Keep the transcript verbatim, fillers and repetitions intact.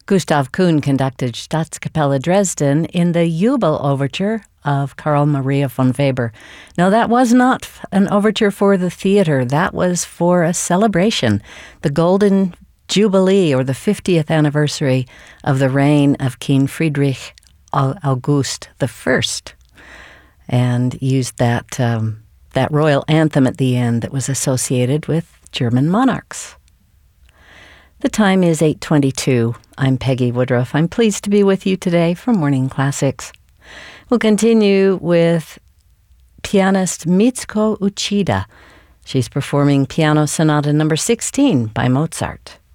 Gustav Kuhn conducted Staatskapelle Dresden in the Jubel Overture of Carl Maria von Weber. Now, that was not an overture for the theater. That was for a celebration, the Golden Jubilee, or the fiftieth anniversary of the reign of King Friedrich August the First, and used that, um, that royal anthem at the end that was associated with German monarchs. The time is eight twenty-two. I'm Peggy Woodruff. I'm pleased to be with you today for Morning Classics. We'll continue with pianist Mitsuko Uchida. She's performing Piano Sonata number sixteen by Mozart.